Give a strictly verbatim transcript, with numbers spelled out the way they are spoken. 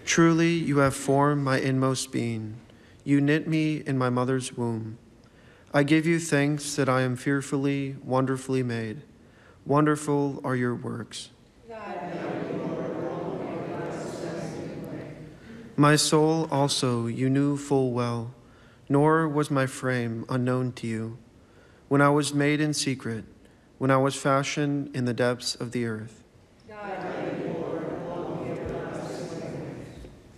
Truly, you have formed my inmost being. You knit me in my mother's womb. I give you thanks that I am fearfully, wonderfully made. Wonderful are your works. My soul also you knew full well, nor was my frame unknown to you. When I was made in secret, when I was fashioned in the depths of the earth,